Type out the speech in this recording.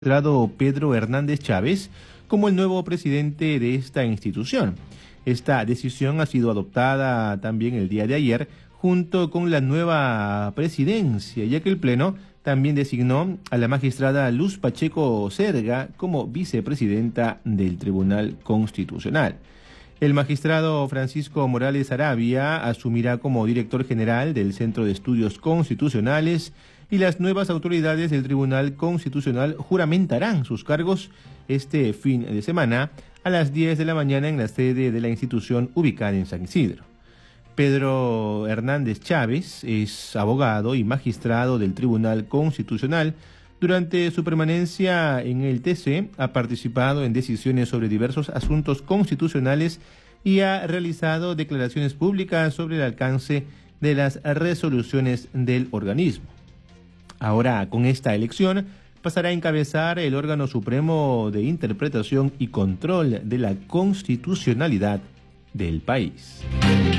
Pedro Hernández Chávez como el nuevo presidente de esta institución. Esta decisión ha sido adoptada también el día de ayer junto con la nueva presidencia, ya que el Pleno también designó a la magistrada Luz Pacheco Serga como vicepresidenta del Tribunal Constitucional. El magistrado Francisco Morales Arabia asumirá como director general del Centro de Estudios Constitucionales y las nuevas autoridades del Tribunal Constitucional juramentarán sus cargos este fin de semana a las 10 de la mañana en la sede de la institución ubicada en San Isidro. Pedro Hernández Chávez es abogado y magistrado del Tribunal Constitucional. Durante su permanencia en el TC ha participado en decisiones sobre diversos asuntos constitucionales y ha realizado declaraciones públicas sobre el alcance de las resoluciones del organismo. Ahora, con esta elección, pasará a encabezar el órgano supremo de interpretación y control de la constitucionalidad del país.